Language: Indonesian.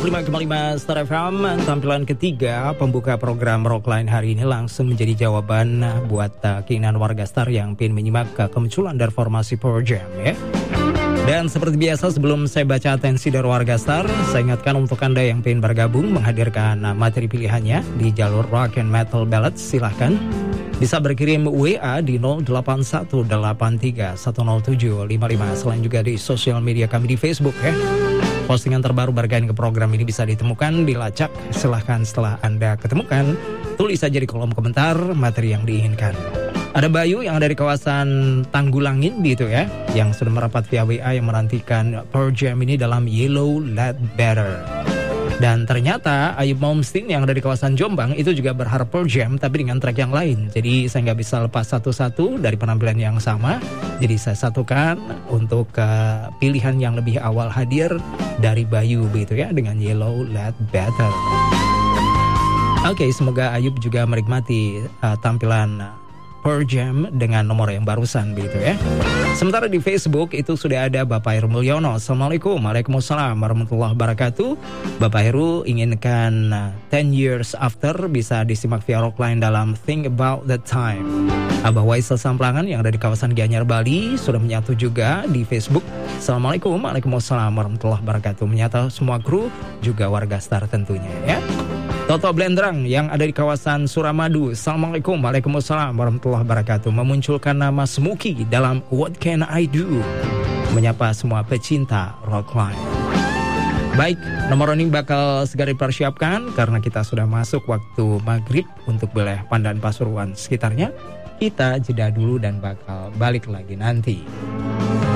105,5 Star FM. Tampilan ketiga pembuka program Rockline hari ini langsung menjadi jawaban buat keinginan warga Star yang ingin menyimak kemunculan dari formasi Pearl Jam ya. Dan seperti biasa sebelum saya baca atensi dari warga Star, saya ingatkan untuk Anda yang ingin bergabung menghadirkan materi pilihannya di jalur Rock and Metal Ballads, silahkan bisa berkirim WA di 0818310755. Selain juga di sosial media kami di Facebook ya. Postingan terbaru berkaitan ke program ini bisa ditemukan, dilacak. Silahkan setelah Anda ketemukan, tulis saja di kolom komentar materi yang diinginkan. Ada Bayu yang ada di kawasan Tanggulangin gitu ya, yang sudah merapat via WA yang menantikan Pearl Jam ini dalam Yellow Let Better. Dan ternyata Ayub Momstin yang ada di kawasan Jombang itu juga berharap Pearl Jam tapi dengan track yang lain. Jadi saya nggak bisa lepas satu-satu dari penampilan yang sama. Jadi saya satukan untuk pilihan yang lebih awal hadir dari Bayu begitu ya, dengan Yellow Let Better. Oke, semoga Ayub juga menikmati tampilan Pearl Jam dengan nomor yang barusan begitu ya. Sementara di Facebook itu sudah ada Bapak Heru Mulyono. Assalamualaikum. Waalaikumsalam warahmatullahi wabarakatuh. Bapak Heru inginkan 10 Years After bisa disimak via Rockline dalam Think About That Time. Abah Waisel Samplangan yang ada di kawasan Gianyar Bali sudah menyatu juga di Facebook. Assalamualaikum. Waalaikumsalam warahmatullahi wabarakatuh. Menyatu semua kru juga warga Star tentunya ya. Toto Blendrang yang ada di kawasan Suramadu. Assalamualaikum. Waalaikumsalam warahmatullahi wabarakatuh. Memunculkan nama Smokey dalam What Can I Do, menyapa semua pecinta Rockline. Baik, nomor ini bakal segera dipersiapkan karena kita sudah masuk waktu maghrib untuk wilayah Pandan Pasuruan sekitarnya. Kita jeda dulu dan bakal balik lagi nanti.